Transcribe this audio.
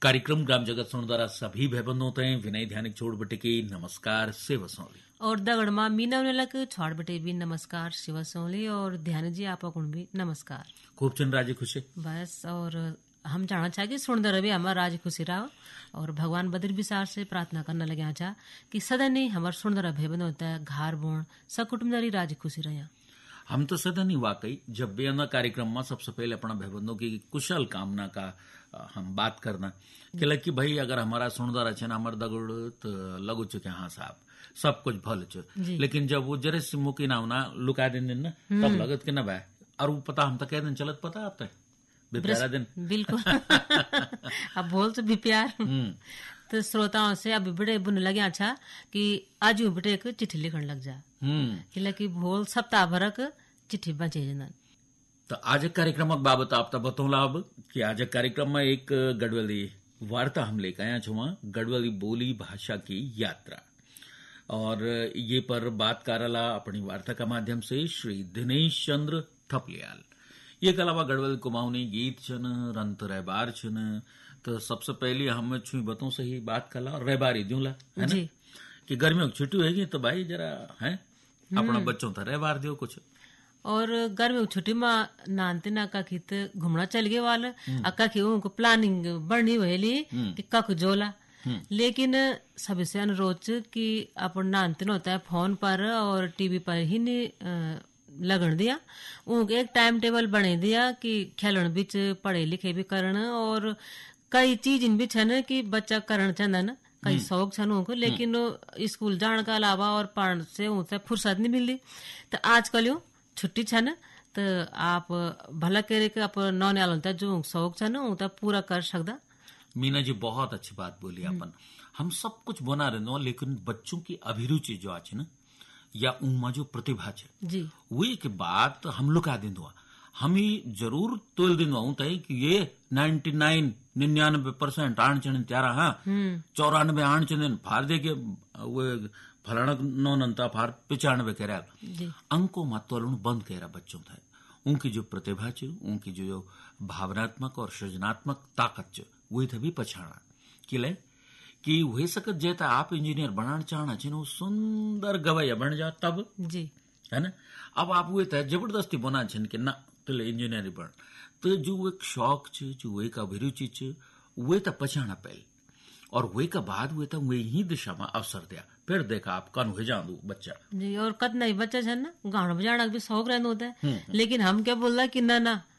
कार्यक्रम ग्राम जगत सुन द्वारा सभी भाई होते हैं विनय ध्यानिक छोड़ बटे की नमस्कार सेवा सौली और दगड़मा मीना लक छोड़ बटे भी नमस्कार शिवा सोली और ध्यान जी आप भी नमस्कार। खूब चंद राजी खुशी बस और हम जानना चाहे कि सुनदर भी हमारा राज खुशी रहो और भगवान बद्र विचार से प्रार्थना करने लगे चाह कि सदा नहीं हमारा सुनदर भेबन होता है घर बोण सकुटुम्बदारी राज खुशी रहा। हम तो सदा नहीं वाकई जब भी अन्ना कार्यक्रम में सबसे पहले अपना भाईबंधों की कुशल कामना का हम बात करना कि भाई अगर हमारा सुनदार अच्छे ना हमारे दगड़ तो लगू चुके हाँ साहब सब कुछ भल चु लेकिन जब वो जरे सिमू की नाम ना लुका दिन ना तब लगत के ना भाई और वो पता हम तो कह दिन चलत पता आता है बेप्यारा दिन बिल्कुल अब बोल तो भी प्यार तो श्रोताओं से अभी बड़े बुन लगे अच्छा कि आज बटे एक चिट्ठी लिखने लग जा कि भोल सप्ताह भरक चिट्ठी बचे जनन। तो आज कार्यक्रम बाबत आप बतौला अब कि आज कार्यक्रम में एक गढ़वाली वार्ता हम लेकर आया छुआ गढ़वाली बोली भाषा की यात्रा और ये पर बात करला अपनी वार्ता का माध्यम से श्री दिनेश चंद्र थपलियाल। ये अलावा गढ़वाली कुमाऊनी गीत छन रंत रहबार छन। तो सबसे पहले हम छुई बतों से ही बात करला और रहबारी दूला है ना कि गर्मियों की छुट्टी होगी तो भाई जरा है अपना बच्चों तो रहबार दियो कुछ और गर्मी छुट्टी में नानते ना का खित घूमना चल गए वाल अक्का की उनको प्लानिंग बढ़नी हुई कि कक जोला लेकिन सभी से अनुरोध कि अपन नानते होता है फोन पर और टीवी पर ही नहीं लगन दिया उनको एक टाइम टेबल बने दिया कि खेलन बिच पढ़े लिखे भी करन और कई चीज इन भी छन कि बच्चा करण चंदन कई शौक छन उनको लेकिन स्कूल जाने का अलावा और पढ़ने से उनसे फुर्सत नहीं मिलती। तो आजकल यूं छुट्टी छन तो आप भला करे कि आप नौने आलोता जो शौक छन उनका पूरा कर सकदा। मीना जी बहुत अच्छी बात बोली अपन हम सब कुछ बना रहे लेकिन बच्चों की अभिरुचि जो आज ना या उमा जो प्रतिभा है जी वही के बात हम लोग आ दिन हम ही जरूर तोल दिन तय कि ये 99% आण चन त्यारा हाँ 94 आण चन फार दे के वो फलाना नो नंता फार 95 कह रहा अंकों मत तोलन बंद कह रहा बच्चों था उनकी जो प्रतिभा च उनकी जो भावनात्मक और सृजनात्मक ताकत च वही था भी पछाड़ा कि वही सकत जेता आप इंजीनियर बनाना चाहना चाहिए वो सुंदर गवैया बन जा तब जी है ना। अब आप वो था जबरदस्ती बना छन कि ना तो इंजीनियर बन तो जो एक शौक च जो एक अभिरुचि च वे तो पछाना पहले और वे का बाद हुए तो वे ही दिशा में अवसर दिया फिर देखा आप कन हो जाऊं बच्चा जी और कत नहीं बच्चा है ना गाना बजाना भी शौक रहना होता है लेकिन हम क्या बोल रहा कि ना